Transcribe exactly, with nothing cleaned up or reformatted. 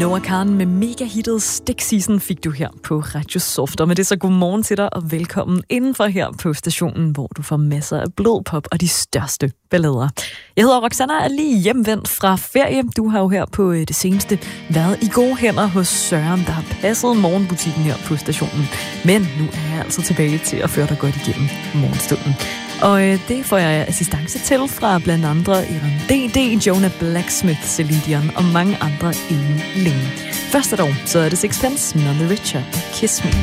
Noah Kahan med mega-hittet Stick Season fik du her på Radio Soft. Og med det så godmorgen til dig og velkommen indenfor her på stationen, hvor du får masser af blodpop og de største ballader. Jeg hedder Roxanna og er lige hjemvendt fra ferie. Du har jo her på det seneste været i gode hænder hos Søren, der har passet morgenbutikken her på stationen. Men nu er jeg altså tilbage til at føre dig godt igennem morgenstunden. Og øh, det får jeg assistance til fra blandt andre Iran D D, Jonah Blacksmith, Celine Dion og mange andre inden længe. Først og dog, så er det Sixpence, None the Richer og Kiss Me.